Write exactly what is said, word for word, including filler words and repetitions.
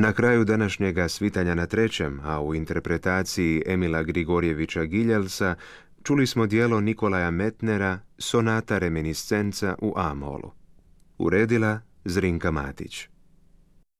Na kraju današnjega svitanja na trećem, a u interpretaciji Emila Grigorjevića Giljelsa, čuli smo djelo Nikolaja Metnera Sonata reminiscenca u A-molu. Uredila Zrinka Matić.